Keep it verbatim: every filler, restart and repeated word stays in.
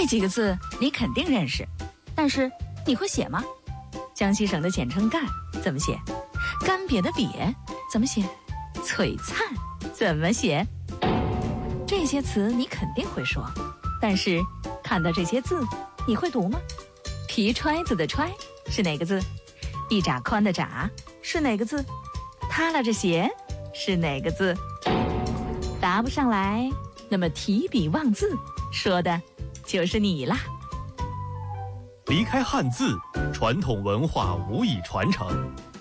这几个字你肯定认识，但是你会写吗？江西省的简称赣怎么写？干瘪的瘪怎么写？璀璨怎么写？这些词你肯定会说，但是看到这些字你会读吗？皮揣子的揣是哪个字？一拃宽的拃是哪个字？耷拉着鞋是哪个字？答不上来，那么提笔忘字说的就是你啦。 离开汉字，传统文化无以传承。